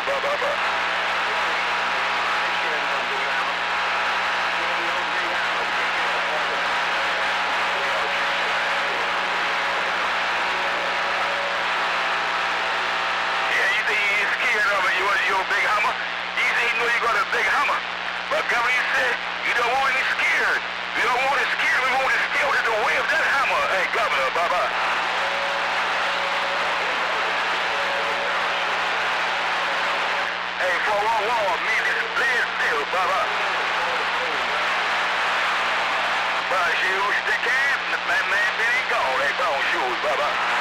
Baba. You're a big hammer. He said he know you got a big hammer. But Governor, he said, you don't want any scared. You don't want it scared. We want it scared to the way of that hammer. Hey, Governor, Baba. Hey, for war, me this blade still, Baba. But shoes, the camp, man, ain't gone. They bone shoes, Baba.